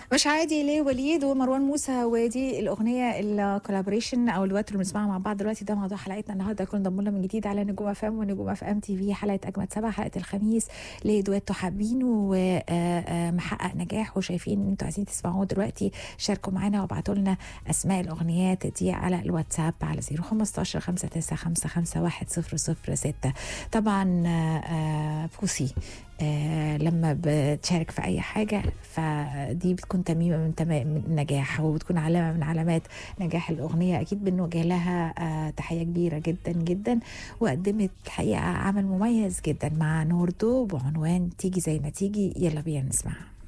مش عادي ليه وليد ومروان موسى، ودي الاغنيه الكولابوريشن او الوقت اللي بنسمعها مع بعض دلوقتي. ده موضوع حلقتنا النهارده. كنا انضموا لنا من جديد على نجوم اف ام ونجوم اف ام تي في، حلقه اجمد سبعه، حلقه الخميس لدويتو حابينه ومحقق نجاح وشايفين ان انتوا عايزين تسمعوه دلوقتي. شاركوا معانا وابعتوا لنا اسماء الاغنيات دي على الواتساب على 015 5955 106. طبعا بوسي لما بتشارك في أي حاجة فدي بتكون تميمة من تمام النجاح، وبتكون علامة من علامات نجاح الأغنية. أكيد بنوجه لها تحية كبيرة جدا جدا، وقدمت الحقيقة عمل مميز جدا مع نوردو بعنوان تيجي زي ما تيجي. يلا بينا نسمعها.